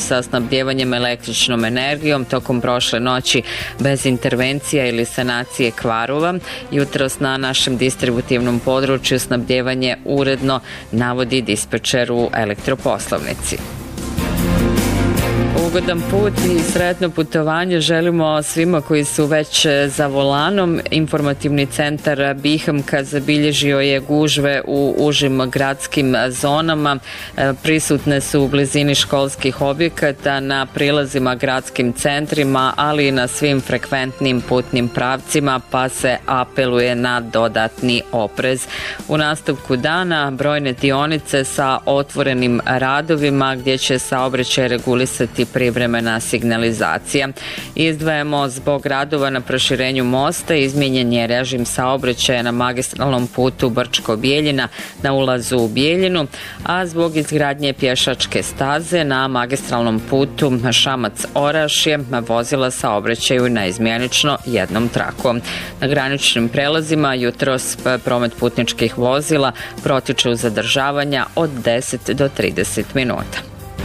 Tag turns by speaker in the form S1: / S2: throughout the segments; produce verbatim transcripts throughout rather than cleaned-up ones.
S1: sa snabdjevanjem električnom energijom tokom prošle noći bez intervencija ili sanacije kvarova. Jutros na našem distributivnom području snabdjevanje uredno, navodi dispečer u elektroposlovnici. Ugodan put i sretno putovanje želimo svima koji su već za volanom. Informativni centar Bihamka zabilježio je gužve u užim gradskim zonama. Prisutne su u blizini školskih objekata, na prilazima gradskim centrima, ali i na svim frekventnim putnim pravcima, pa se apeluje na dodatni oprez. U nastavku dana brojne dionice sa otvorenim radovima gdje će saobraćaj regulisati privremena signalizacija. Izdvajamo zbog radova na proširenju mosta, izmijenjen je režim saobraćaja na magistralnom putu Brčko-Bijeljina na ulazu u Bijeljinu, a zbog izgradnje pješačke staze na magistralnom putu Šamac-Orašje vozila saobraćaju naizmjenično jednom trakom. Na graničnim prelazima jutros promet putničkih vozila protiče uz zadržavanja od deset do trideset minuta.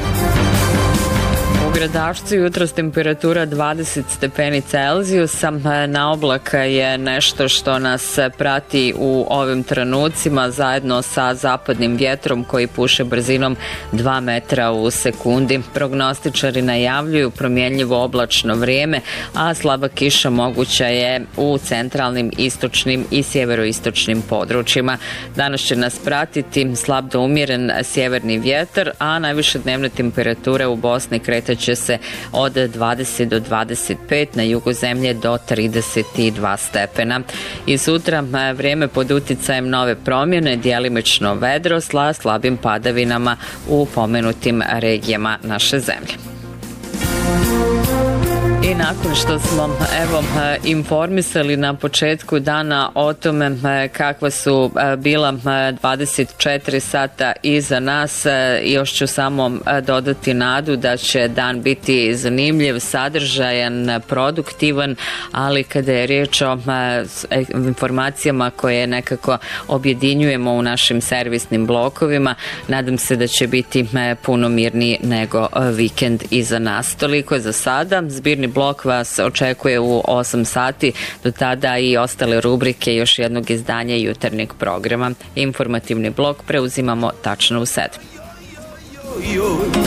S1: U Gradačcu jutros temperatura dvadeset stepeni Celzijusa. Na oblaka je nešto što nas prati u ovim trenucima zajedno sa zapadnim vjetrom koji puše brzinom dva metra u sekundi. Prognostičari najavljuju promjenljivo oblačno vrijeme, a slaba kiša moguća je u centralnim, istočnim i sjeveroistočnim područjima. Danas će nas pratiti slab do umjeren sjeverni vjetar, a najviše dnevne temperature u Bosni kretać će se od dvadeset do dvadeset pet, na jugu zemlje do trideset dva stepena. I sutra vrijeme pod uticajem nove promjene, djelimično vedro sa slabim padavinama u pomenutim regijama naše zemlje. I nakon što smo evo informisali na početku dana o tome kakva su bila dvadeset četiri sata iza nas, još ću samo dodati nadu da će dan biti zanimljiv, sadržajan, produktivan, ali kada je riječ o informacijama koje nekako objedinjujemo u našim servisnim blokovima, nadam se da će biti puno mirniji nego vikend iza nas. Toliko je za sada. Zbirni blok vas očekuje u osam sati, do tada i ostale rubrike još jednog izdanja jutarnjeg programa. Informativni blok preuzimamo tačno u sedam.